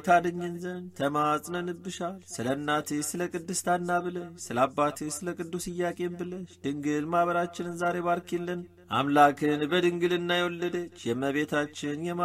ታድኝን ዘንድ ተማጽነንብሻል። ስለ እናትሽ ስለ ቅድስት ሐና ብለሽ ስለ አባትሽ ስለ ቅዱስ ኢያቄም ብለሽ ድንግል ማኅበራችንን ዛሬ ባርኪልን። አምላክን በድንግልና የወለደች የእመቤታችን